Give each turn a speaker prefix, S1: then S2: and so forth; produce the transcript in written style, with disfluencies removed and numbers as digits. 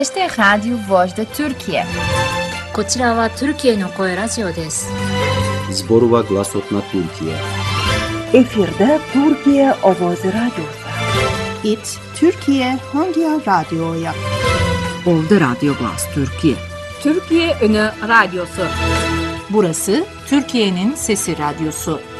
S1: Este Radio Voz da Türkiye.
S2: こちらはトルキエの声ラジオです。
S3: Zborova Glasotna Türkiye.
S4: Efirde Türkiye Ovozi Radyosu.
S5: It Türkiye Hangi Radyo'ya?
S6: Ovda Radyo Glas Türkiye.
S7: Türkiye Önü Radyosu.
S8: Burası Türkiye'nin Sesi Radyosu.